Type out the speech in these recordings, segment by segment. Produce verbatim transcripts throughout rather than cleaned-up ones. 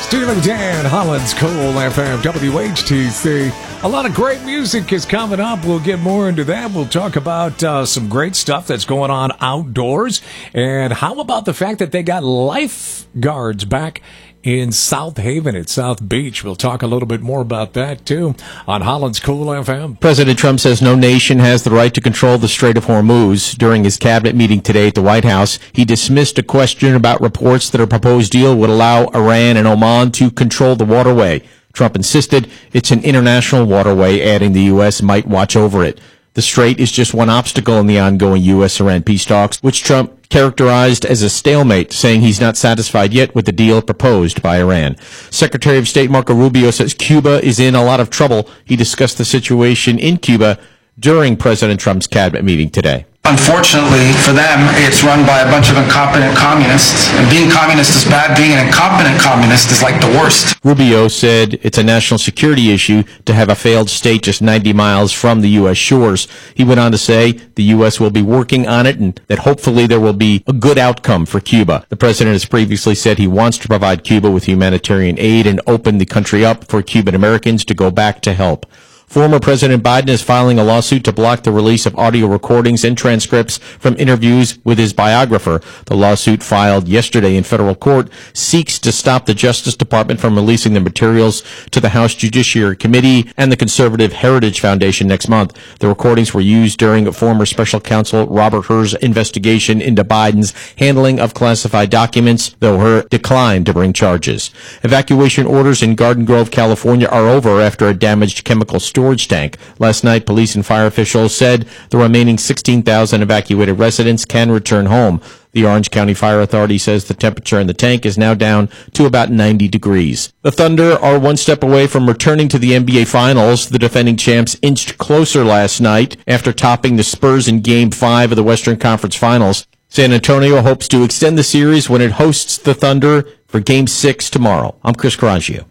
Steely Dan, Holland's Cool F M, W H T C. A lot of great music is coming up. We'll get more into that. We'll talk about uh, some great stuff that's going on outdoors. And how about the fact that they got lifeguards back in South Haven at South Beach? We'll talk a little bit more about that, too, on Holland's Cool F M. President Trump says no nation has the right to control the Strait of Hormuz. During his cabinet meeting today at the White House, he dismissed a question about reports that a proposed deal would allow Iran and Oman to control the waterway. Trump insisted it's an international waterway, adding the U S might watch over it. The strait is just one obstacle in the ongoing U S Iran peace talks, which Trump characterized as a stalemate, saying he's not satisfied yet with the deal proposed by Iran. Secretary of State Marco Rubio says Cuba is in a lot of trouble. He discussed the situation in Cuba during President Trump's cabinet meeting today. Unfortunately for them, it's run by a bunch of incompetent communists. And being communist is bad. Being an incompetent communist is like the worst. Rubio said it's a national security issue to have a failed state just ninety miles from the U S shores. He went on to say the U S will be working on it and that hopefully there will be a good outcome for Cuba. The president has previously said he wants to provide Cuba with humanitarian aid and open the country up for Cuban Americans to go back to help. Former President Biden is filing a lawsuit to block the release of audio recordings and transcripts from interviews with his biographer. The lawsuit, filed yesterday in federal court, seeks to stop the Justice Department from releasing the materials to the House Judiciary Committee and the Conservative Heritage Foundation next month. The recordings were used during former Special Counsel Robert Hur's investigation into Biden's handling of classified documents, though Hur declined to bring charges. Evacuation orders in Garden Grove, California are over after a damaged chemical storage storage tank. Last night, police and fire officials said the remaining sixteen thousand evacuated residents can return home. The Orange County Fire Authority says the temperature in the tank is now down to about ninety degrees. The Thunder are one step away from returning to the N B A Finals. The defending champs inched closer last night after topping the Spurs in Game five of the Western Conference Finals. San Antonio hopes to extend the series when it hosts the Thunder for Game six tomorrow. I'm Chris Carangio.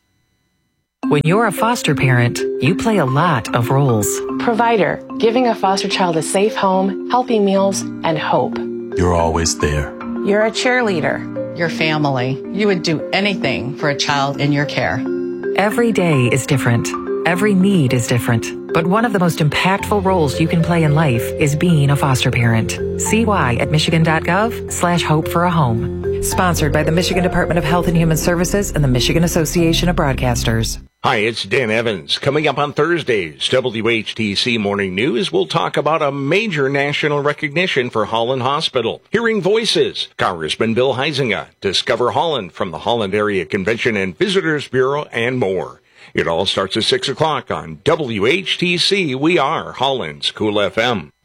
When you're a foster parent, you play a lot of roles. Provider, giving a foster child a safe home, healthy meals, and hope. You're always there. You're a cheerleader. Your family. You would do anything for a child in your care. Every day is different. Every need is different. But one of the most impactful roles you can play in life is being a foster parent. See why at michigan.gov slash hope for a home. Sponsored by the Michigan Department of Health and Human Services and the Michigan Association of Broadcasters. Hi, it's Dan Evans. Coming up on Thursday's W H T C Morning News, we'll talk about a major national recognition for Holland Hospital. Hearing Voices, Congressman Bill Huizenga, Discover Holland from the Holland Area Convention and Visitors Bureau, and more. It all starts at six o'clock on W H T C. We are Holland's Cool F M.